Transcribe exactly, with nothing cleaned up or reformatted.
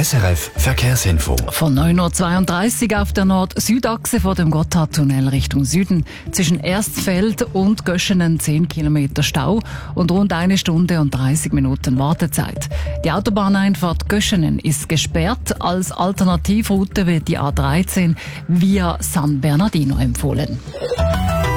S R F Verkehrsinfo. Von neun Uhr zweiunddreißig auf der Nord-Süd-Achse vor dem Gotthardtunnel Richtung Süden. Zwischen Erstfeld und Göschenen zehn Kilometer Stau und rund eine Stunde und dreißig Minuten Wartezeit. Die Autobahneinfahrt Göschenen ist gesperrt. Als Alternativroute wird die A dreizehn via San Bernardino empfohlen.